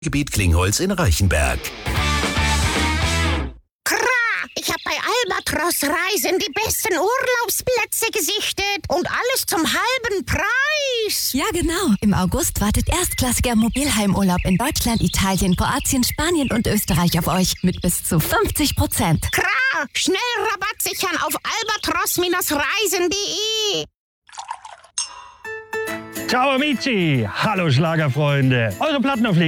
Gebiet Klingholz in Reichenberg. Ich habe bei Albatros Reisen die besten Urlaubsplätze gesichtet und alles zum halben Preis. Ja, genau. Im August wartet erstklassiger Mobilheimurlaub in Deutschland, Italien, Kroatien, Spanien und Österreich auf euch mit bis zu 50%. Schnell Rabatt sichern auf albatros-reisen.de. Ciao amici, hallo Schlagerfreunde, eure Plattenaufleger.